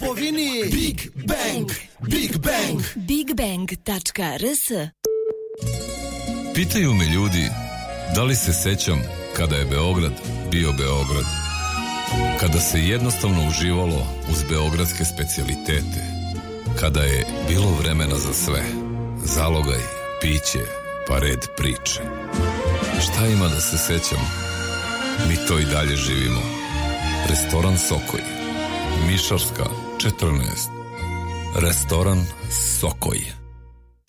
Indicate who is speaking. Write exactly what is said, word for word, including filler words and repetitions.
Speaker 1: kupovini Big Bang. Big Bang.
Speaker 2: Big Bang tačka r s.
Speaker 3: Pitaju me ljudi da li se sećam kada je Beograd bio Beograd. Kada se jednostavno uživalo uz beogradske specijalitete. Kada je bilo vremena za sve. Zalogaj, piće, pa red priče. Šta ima da se sećam? Mi to i dalje živimo. Restoran Sokoj, Mišarska četrnaest. Restoran Sokoj.